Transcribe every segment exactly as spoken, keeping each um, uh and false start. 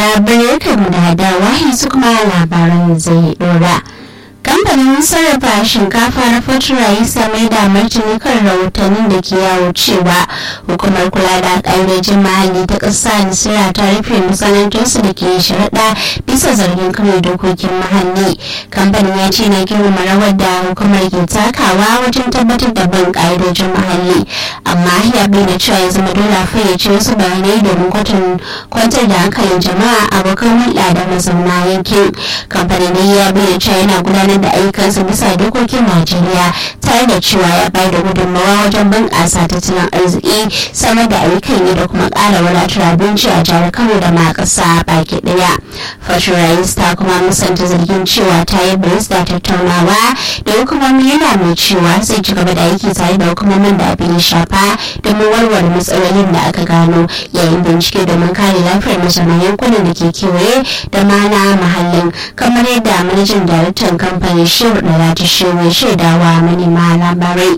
saurara barkanmu da dawa yanzu kuma labaran zai dora. Kamfanin sarrafa shinkafa na Fortuna ya sami da martani kan rahotannin da ke yawo cewa hukumar kula da ƙa'idojin muhalli ta ƙasa Nisira ta rufe masana'antarsu da ke sharaɗa bisa zargin kare dokokin muhalli. Kamfanin ya ce na girmama rawar da hukumar ke takawa wajen tabbatar da bin ƙa'idojin muhalli, amma ya bayyana cewa ya zama dole a fayyace wasu bayanai domin kwantar da hankalin jama'a abokan hulɗa da mazauna yankin. Kamfanin ya bayyana cewa yana gudanar da ayyukansa bisa dokokin Najeriya tare da cewa ya bayar da gudunmawa wajen bunƙasa tattalin arziki, samar da ayyukan yi da kuma ƙara wadatar abinci a jihar Kano da ma ƙasa baki ɗaya. Fortuna ta kuma musanta zargin cewa ta yi biris da tattaunawa da hukumomi, yana mai cewa zai ci gaba da aiki tare da hukumomin da abin ya shafa domin warware matsalolin da aka gano yayin bincike domin kare lafiyar mazauna yankunan da ke kewaye da ma na muhallin, kamar yadda manajan daraktan kamfanin Shehu Dalatu Shehu shaidawa manema labarai.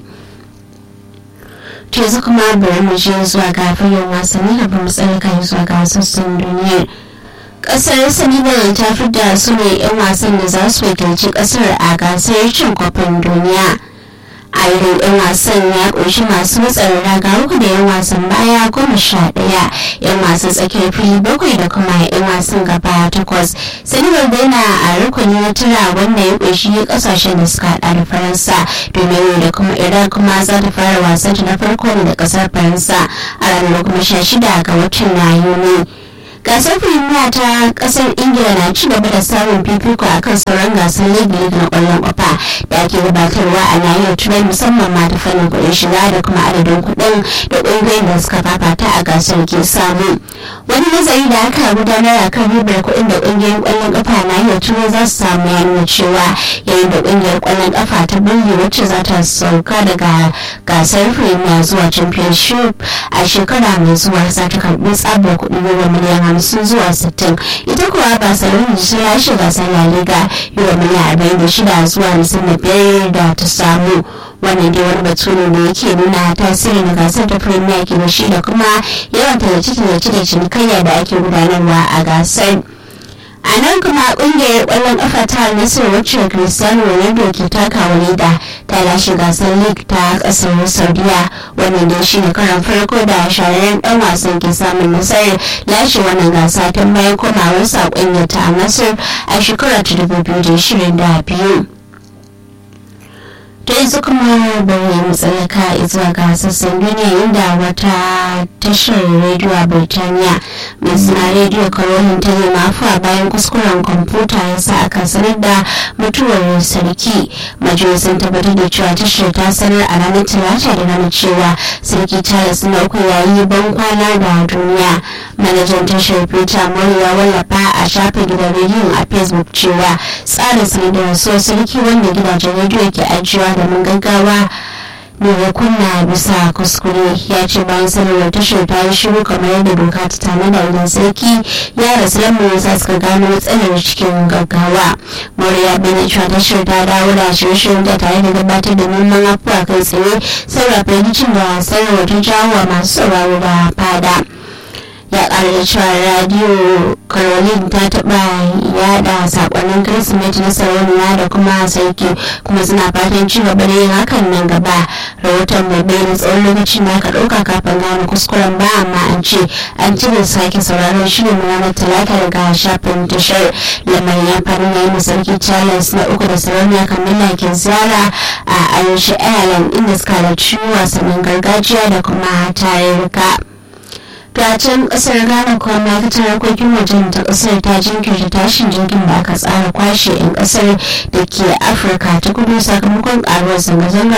Yanzu kuma bari mu je zuwa ga fagen wasanni da bamu tsallaka zuwa ga sassan duniyar. Kasar Senegal ta fidda su ne 'yan wasan da za su wakilci kasar a gasar cin kofin duniya. Ayyukan 'yan wasan ya kunshi masu tsaron raga uku da 'yan wasan baya goma sha ɗaya, 'yan wasan tsakiyar fili bakwai da kuma 'yan wasan gaba takwas. Senegal dai na a rukuni na tara wanda ya kunshi kasashen da suka hada da Faransa, domin da kuma Iran kuma za ta fara wasan na farko da kasar Faransa a ranar goma sha shida ga watan Yuni. Gasar Premier ta kasar Ingila na ci gaba da samun fifiko a kan sauran gasar League na kwallon kafa da ake gabatarwa a nahiyar Turai, musamman ma ta fannin kuɗin shiga da kuma adadin kuɗin da ƙungiyoyin da suka fafata a gasar ke samu. Wani nazari da aka gudanar a kan ribar kuɗin da ƙungiyoyin kwallon kafa a nahiyar Turai za su samu ya nuna cewa yayin da ƙungiyar kwallon kafa ta Burnley wacce za ta sauka daga gasar Premier zuwa Championship a shekara mai zuwa za ta karɓi tsabar kuɗi euro miliyan hamsin zuwa sittin. Ita kuwa Barcelona ta lashe gasar La Liga euro miliyan arba'in da shida zuwa hamsin da biyar da ta samu. Wannan dai wani batu ne da yake nuna tasiri na gasar ta Premier ke da shi da kuma yawan tallace-tallace da cinikayya da ake gudanarwa a gasar. A nan kuma kungiyar kwallon kafa ta Al-Nassr wacce Cristiano Ronaldo ke takawa leda ta lashe gasar League ta kasar Saudiya. Wannan dai shine karon farko da shahararren dan wasan ke samun nasarar lashe wannan gasa tun bayan komawarsa kungiyar ta Al-Nassr a shekarar ta dubu biyu da ashirin da biyu. Ta yanzu kuma bari mu tsallaka zuwa ga sassan duniya, inda wata tashar rediyo a Birtaniya mai suna rediyo Caroline ta yi mafuwa bayan kuskuren kwamfuta ya sa aka sanar da mutuwar sarki. Majiyoyi sun tabbatar da cewa tashar ta sanar a ranar talata da ranar cewa sarki Charles na uku ya yi ban kwana da duniya. Manajan tashar Peter Mori ya wallafa a shafin gidan rediyon a Facebook cewa tsarin sanar da rasuwar sarki wanda gidajen rediyo ke ajiyewa domin gaggawa ne ya kunna bisa kuskure. Ya ce bayan sanarwar tashar ta yi shiru kamar yadda doka ta tanada idan sarki ya rasu, lamarin za su gano matsalar cikin gaggawa. Mori ya bayyana cewa tashar ta dawo da shirye-shiryen da tare da gabatar da neman afuwa kai tsaye saboda firgicin da sanarwar ta jawo wa masu sauraro da fada. Ya ƙara da cewa radio Caroline ta taɓa yada saƙonnin Kirsimeti na sarauniya da kuma sarki, kuma suna fatan ci gaba da yin hakan nan gaba. Rahoton mai bayyana tsawon lokacin da aka ɗauka kafin gane kuskuren ba, amma an ce an ci da sake sauraron shirin ranar talata daga shafin tashar. Lamarin ya faru na yin sarki Charles na uku da sarauniya Camilla ke ziyara a Irish Ireland, inda suka halarci wasannin gargajiya da kuma tarurruka. a can kasar Ghana kuma ma'aikatar harkokin wajen ta kasar ta jinkirta tashin jirgin da aka tsara kwashe 'yan kasar da ke Afirka ta kudu sakamakon karuwar zanga-zangar